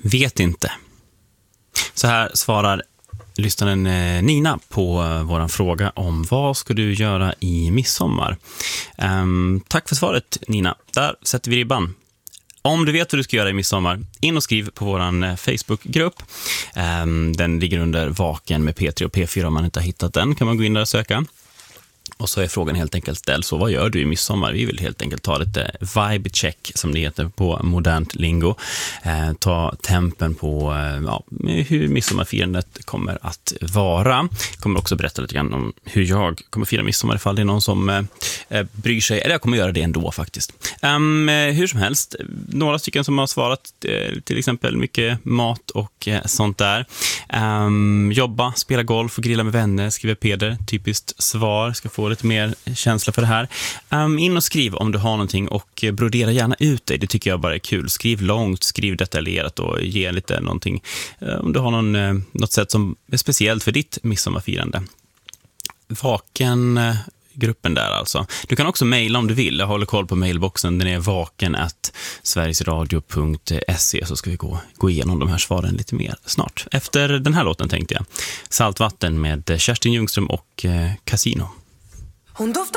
vet inte. Så här svarar lyssnaren Nina på våran fråga om vad ska du göra i midsommar. Tack för svaret, Nina. Där sätter vi ribban. Om du vet vad du ska göra i midsommar, in och skriv på våran Facebookgrupp. Den ligger under Vaken med P3 och P4. Om man inte har hittat den kan man gå in där och söka. Och så är frågan helt enkelt ställd. Så vad gör du i midsommar? Vi vill helt enkelt ta lite vibe check, som det heter på modernt lingo. Ta tempen på hur midsommarfirandet kommer att vara. Jag kommer också berätta lite grann om hur jag kommer fira midsommar ifall det är någon som bryr sig. Eller jag kommer göra det ändå faktiskt. Hur som helst, några stycken som har svarat, till exempel mycket mat och sånt där. Jobba, spela golf och grilla med vänner, skriver Peder. Typiskt svar, ska få lite mer känsla för det här. In och skriv om du har någonting och brodera gärna ut dig. Det tycker jag bara är kul. Skriv långt, skriv detaljerat och ge lite någonting. Om du har något sätt som är speciellt för ditt midsommarfirande. Vaken gruppen där alltså. Du kan också mejla om du vill. Jag håller koll på mailboxen. Den är vaken@sverigesradio.se, så ska vi gå igenom de här svaren lite mer snart. Efter den här låten tänkte jag. Saltvatten med Kerstin Ljungström och Casino. Hon doftar